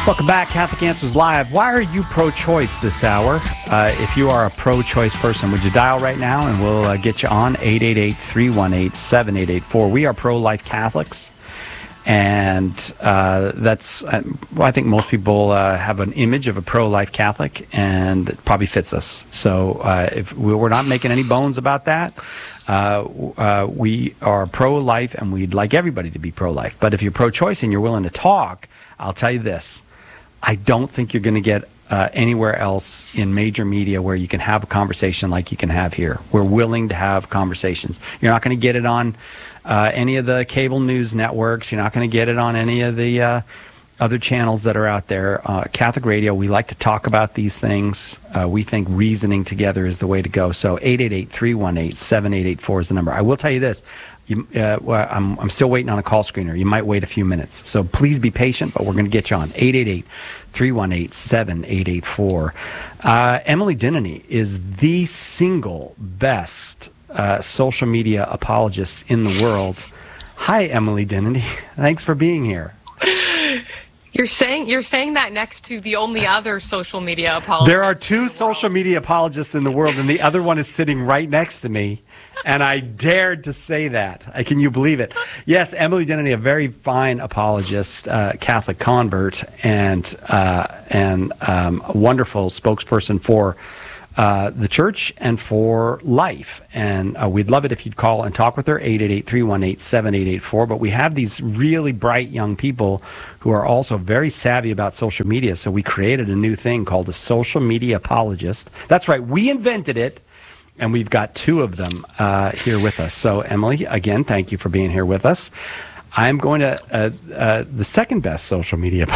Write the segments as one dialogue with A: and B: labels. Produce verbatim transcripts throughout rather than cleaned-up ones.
A: Welcome back, Catholic Answers Live. Why are you pro-choice this hour? Uh, if you are a pro-choice person, would you dial right now and we'll uh, get you on eight eight eight, three one eight, seven eight eight four. We are pro-life Catholics, and uh, that's, uh, well, I think most people uh, have an image of a pro-life Catholic, and it probably fits us. So uh, if we, we're not making any bones about that. Uh, uh, we are pro-life, and we'd like everybody to be pro-life. But if you're pro-choice and you're willing to talk, I'll tell you this. I don't think you're going to get uh, anywhere else in major media where you can have a conversation like you can have here. We're willing to have conversations. You're not going to get it on uh, any of the cable news networks. You're not going to get it on any of the uh, other channels that are out there. Uh, Catholic Radio, we like to talk about these things. Uh, we think reasoning together is the way to go. So eight eight eight, three one eight, seven eight eight four is the number. I will tell you this. You, uh, well, I'm, I'm still waiting on a call screener. You might wait a few minutes. So please be patient, but we're going to get you on. eight eight eight, three one eight, seven eight eight four. Uh, Emily Dinany is the single best uh, social media apologist in the world. Hi, Emily Dinany. Thanks for being here.
B: You're saying you're saying that next to the only other social media apologist.
A: There are two social media apologists in the world, and the other one is sitting right next to me. And I dared to say that. Uh, Can you believe it? Yes, Emily Dinany, a very fine apologist, uh, Catholic convert, and uh, and um, a wonderful spokesperson for uh, the church and for life. And uh, we'd love it if you'd call and talk with her, eight eight eight, three one eight, seven eight eight four. But we have these really bright young people who are also very savvy about social media. So we created a new thing called a social media apologist. That's right. We invented it. And we've got two of them uh, here with us. So, Emily, again, thank you for being here with us. I'm going to uh, uh, the second best social media.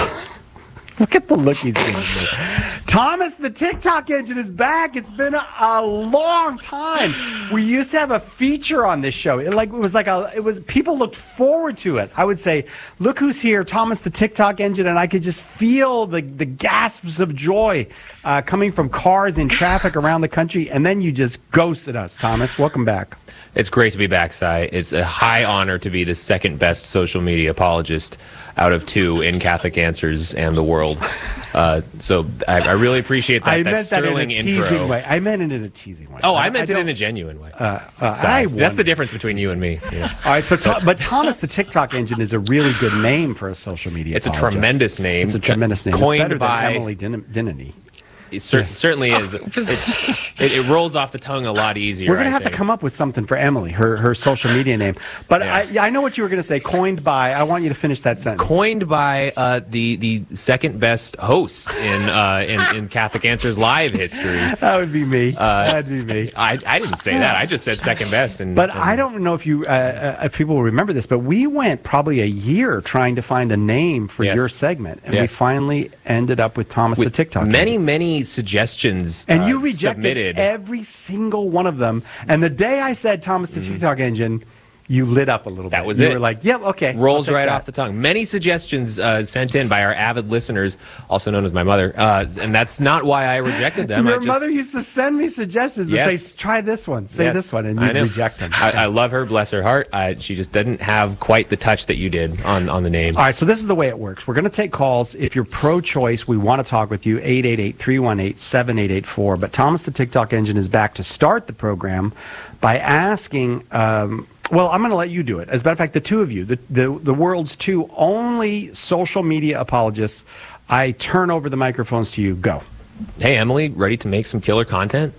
A: Look at the look he's giving me. Thomas, the TikTok engine is back. It's been a, a long time. We used to have a feature on this show. It like it was like a it was people looked forward to it. I would say, "Look who's here, Thomas, the TikTok engine," and I could just feel the the gasps of joy uh, coming from cars in traffic around the country. And then you just ghosted us, Thomas. Welcome back.
C: It's great to be back, Cy. It's a high honor to be the second best social media apologist out of two in Catholic Answers and the world. Uh, so I, I really appreciate that.
A: I
C: that
A: meant
C: sterling
A: that in a
C: intro.
A: teasing way. I meant it in a teasing way.
C: Oh, I meant
A: I
C: it in a genuine way.
A: Uh, uh,
C: Cy,
A: I
C: that's the difference between you and me. Yeah.
A: All right, so Th- but Thomas the TikTok engine is a really good name for a social media.
C: It's a
A: apologist.
C: tremendous name.
A: It's a tremendous name.
C: Coined
A: it's better
C: by
A: than Emily Din- Dinany.
C: It cer- certainly is. It, it, it rolls off the tongue a lot easier.
A: We're going to
C: I
A: have
C: think.
A: to come up with something for Emily, her her social media name. But
C: Yeah.
A: I, I know what you were going to say. Coined by. I want you to finish that sentence.
C: Coined by uh, the the second best host in uh, in, in Catholic Answers Live history.
A: That would be me.
C: Uh,
A: That'd be me.
C: I, I didn't say that. I just said second best. And,
A: But
C: and
A: I don't know if you uh, uh, if people will remember this, but we went probably a year trying to find a name for
C: Yes.
A: your segment, and we
C: Yes.
A: finally ended up with Thomas the
C: with
A: TikTok.
C: many
A: engine.
C: many suggestions.
A: And
C: uh,
A: you rejected
C: submitted.
A: every single one of them. And the day I said Thomas the TikTok engine, you lit up a little
C: That
A: bit.
C: was
A: you
C: it.
A: were like, yep, okay. I'll
C: Rolls
A: take
C: right
A: that.
C: off the tongue. Many suggestions uh, sent in by our avid listeners, also known as my mother, uh, and that's not why I rejected them.
A: Your
C: I just,
A: mother used to send me suggestions and
C: Yes.
A: say, try this one, say
C: Yes,
A: this one, and
C: I
A: you
C: know.
A: reject them.
C: I, I love her, bless her heart. I, she just didn't have quite the touch that you did on, on the name.
A: All right, so this is the way it works. We're going to take calls. If you're pro-choice, we want to talk with you, eight eight eight, three one eight, seven eight eight four. But Thomas the TikTok engine is back to start the program by asking... Um, well, I'm going to let you do it. As a matter of fact, the two of you, the, the, the world's two only social media apologists, I turn over the microphones to you. Go.
C: Hey, Emily, ready to make some killer content?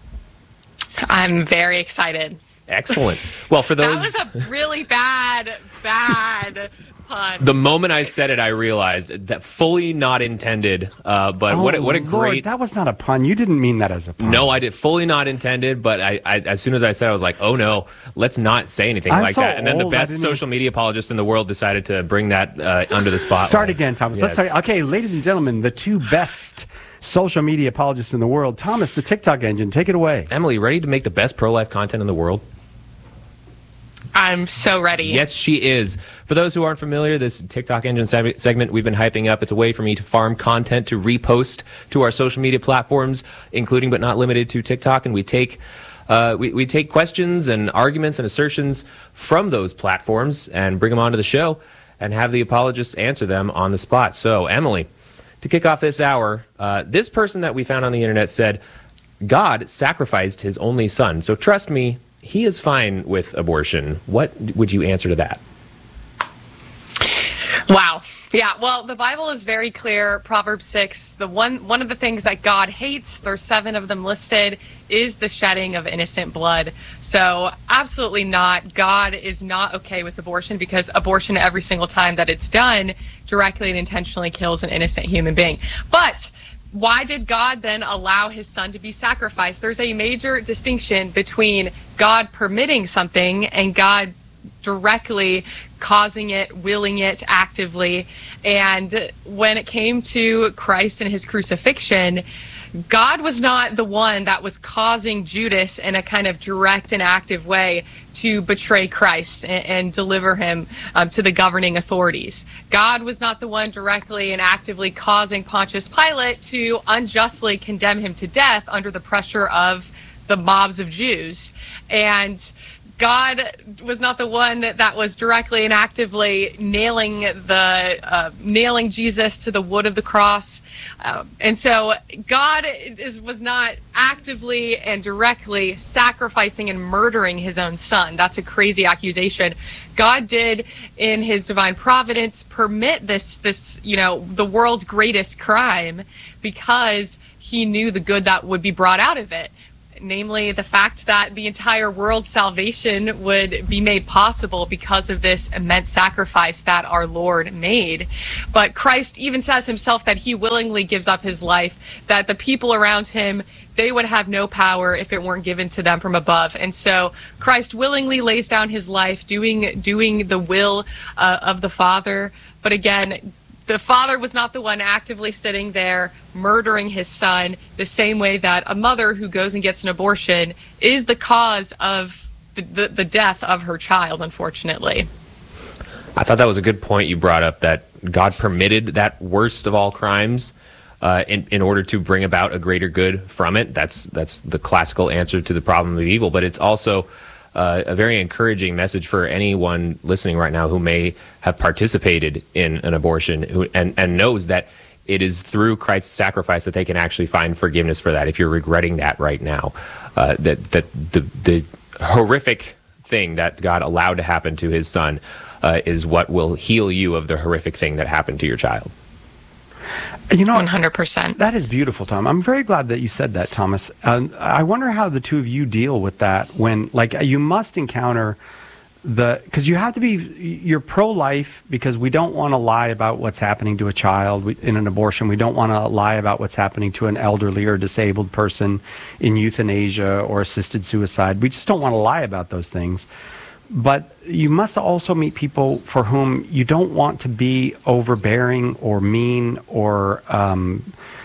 B: I'm very excited.
C: Excellent. Well, for those...
B: That was a really bad, bad pun.
C: The moment I said it, I realized that fully not intended, uh, but what, a, what a
A: Oh, Lord,
C: great...
A: that was not a pun. You didn't mean that as a pun.
C: No, I did fully not intended, but I, I, as soon as I said it, I was like, oh no, let's not say anything
A: I'm
C: like
A: so
C: that. And then the
A: old, I
C: best
A: didn't-
C: social media apologist in the world decided to bring that uh, under the spotlight.
A: Start again, Thomas.
C: Yes.
A: Let's start. Okay, ladies and gentlemen, the two best social media apologists in the world. Thomas, the TikTok engine, take it away.
C: Emily, ready to make the best pro-life content in the world?
B: I'm so ready.
C: Yes, she is. For those who aren't familiar, this TikTok engine seg- segment we've been hyping up. It's a way for me to farm content to repost to our social media platforms, including but not limited to TikTok, and we take uh, we, we take questions and arguments and assertions from those platforms and bring them onto the show and have the apologists answer them on the spot. So, Emily, to kick off this hour, uh, this person that we found on the internet said, God sacrificed his only son, so trust me, he is fine with abortion. What would you answer to that?
B: Wow. Yeah, well, the Bible is very clear. Proverbs six, the one one of the things that God hates, there's seven of them listed, is the shedding of innocent blood. So absolutely not. God is not okay with abortion, because abortion, every single time that it's done, directly and intentionally kills an innocent human being. But why did God then allow his son to be sacrificed? There's a major distinction between God permitting something and God directly causing it, willing it actively. And when it came to Christ and his crucifixion, God was not the one that was causing Judas in a kind of direct and active way to betray Christ and, and deliver him um, to the governing authorities. God was not the one directly and actively causing Pontius Pilate to unjustly condemn him to death under the pressure of the mobs of Jews. And God was not the one that, that was directly and actively nailing the uh, nailing Jesus to the wood of the cross. Uh, and so God is, was not actively and directly sacrificing and murdering his own son. That's a crazy accusation. God did, in his divine providence, permit this, this, you know, the world's greatest crime, because he knew the good that would be brought out of it. Namely, the fact that the entire world's salvation would be made possible because of this immense sacrifice that our Lord made. But Christ even says himself that he willingly gives up his life, that the people around him, they would have no power if it weren't given to them from above. And so Christ willingly lays down his life, doing doing the will uh, of the Father. But again, the father was not the one actively sitting there murdering his son, the same way that a mother who goes and gets an abortion is the cause of the, the, the death of her child, unfortunately.
C: I thought that was a good point you brought up, that God permitted that worst of all crimes uh, in, in order to bring about a greater good from it. That's, that's the classical answer to the problem of evil, but it's also Uh, a very encouraging message for anyone listening right now who may have participated in an abortion who, and, and knows that it is through Christ's sacrifice that they can actually find forgiveness for that. If you're regretting that right now, uh, that, that the, the horrific thing that God allowed to happen to his son uh, is what will heal you of the horrific thing that happened to your child.
A: You know,
B: one hundred percent.
A: That is beautiful, Tom. I'm very glad that you said that, Thomas. Uh, I wonder how the two of you deal with that when, like, you must encounter the, because you have to be, you're pro-life because we don't want to lie about what's happening to a child in an abortion. We don't want to lie about what's happening to an elderly or disabled person in euthanasia or assisted suicide. We just don't want to lie about those things. But you must also meet people for whom you don't want to be overbearing or mean or um,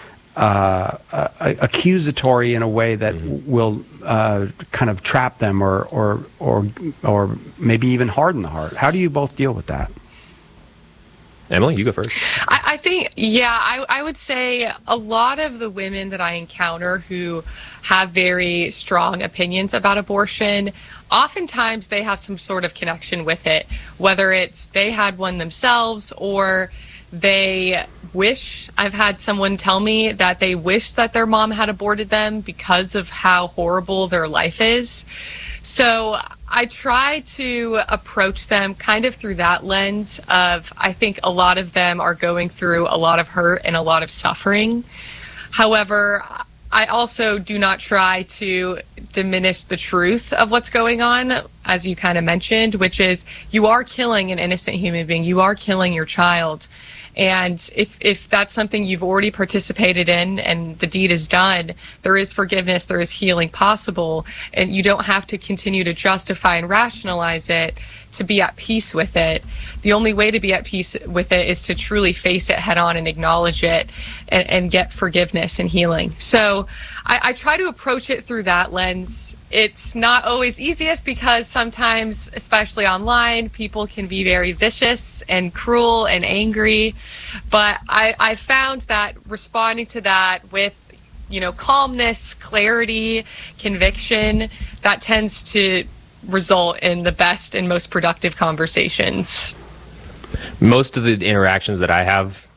A: uh, uh, accusatory in a way that mm-hmm. will uh, kind of trap them or, or or or maybe even harden the heart. How do you both deal with that?
C: Emily, you go first.
B: I, I think, yeah, I, I would say a lot of the women that I encounter who have very strong opinions about abortion, oftentimes they have some sort of connection with it, whether it's they had one themselves or they wish. I've had someone tell me that they wish that their mom had aborted them because of how horrible their life is. So I try to approach them kind of through that lens of, I think a lot of them are going through a lot of hurt and a lot of suffering. However, I also do not try to diminish the truth of what's going on, as you kind of mentioned, which is you are killing an innocent human being. You are killing your child. And if if that's something you've already participated in and the deed is done, there is forgiveness, there is healing possible, and you don't have to continue to justify and rationalize it to be at peace with it. The only way to be at peace with it is to truly face it head on and acknowledge it and, and get forgiveness and healing. So I, I try to approach it through that lens. It's not always easiest because sometimes, especially online, people can be very vicious and cruel and angry. But I, I found that responding to that with, you know, calmness, clarity, conviction, that tends to result in the best and most productive conversations.
C: Most of the interactions that I have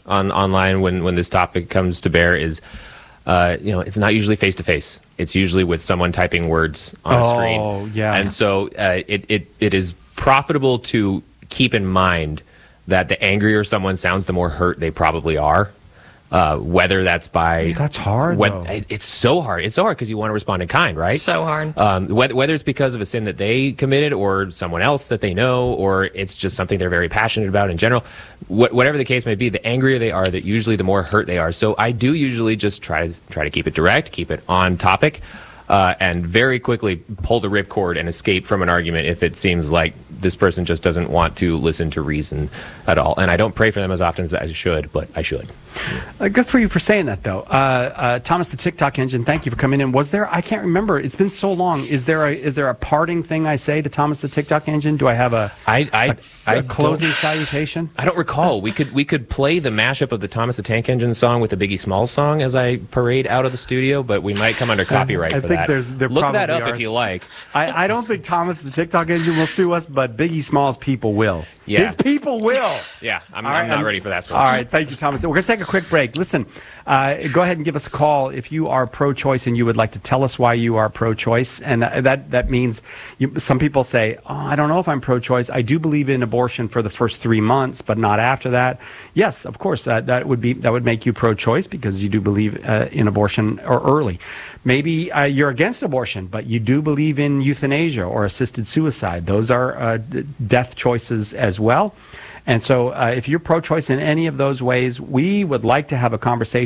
C: on online when, when this topic comes to bear is, uh, you know, it's not usually face to face. It's usually with someone typing words on a screen.
A: Oh, yeah.
C: And so uh, it, it it is profitable to keep in mind that the angrier someone sounds, the more hurt they probably are. Uh, whether that's by
A: that's hard.
C: What,
A: though.
C: it's so hard. It's so hard because you want to respond in kind, right?
B: So hard.
C: Um, whether, whether it's because of a sin that they committed, or someone else that they know, or it's just something they're very passionate about in general. Wh- whatever the case may be, the angrier they are, that usually the more hurt they are. So I do usually just try to try to keep it direct, keep it on topic. Uh, and very quickly pull the ripcord and escape from an argument if it seems like this person just doesn't want to listen to reason at all. And I don't pray for them as often as I should, but I should.
A: Uh, good for you for saying that, though. Uh, uh, Thomas the TikTok Engine, thank you for coming in. Was there, I can't remember, it's been so long. Is there a, is there a parting thing I say to Thomas the TikTok Engine? Do I have a,
C: I, I,
A: a,
C: I
A: a closing
C: don't-
A: salutation?
C: I don't recall. We could we could play the mashup of the Thomas the Tank Engine song with the Biggie Smalls song as I parade out of the studio, but we might come under copyright
A: I
C: for
A: think
C: that.
A: there's- there
C: Look that
A: probably
C: up
A: are
C: if you
A: s-
C: like.
A: I, I don't think Thomas the TikTok Engine will sue us, but Biggie Smalls people will.
C: Yeah.
A: His people will.
C: Yeah, I'm,
A: All
C: I'm
A: right,
C: not
A: I'm-
C: ready for that.
A: All right, thank you, Thomas. We're going to take a quick break. Listen, uh, go ahead and give us a call if you are pro-choice and you would like to tell us why you are pro-choice. And uh, that that means you, some people say, oh, I don't know if I'm pro-choice. I do believe in abortion for the first three months, but not after that. Yes, of course, that, that would be that would make you pro-choice because you do believe uh, in abortion or early. Maybe uh, you're against abortion, but you do believe in euthanasia or assisted suicide. Those are uh, d- death choices as well. And so uh, if you're pro-choice in any of those ways, we would like to have a conversation.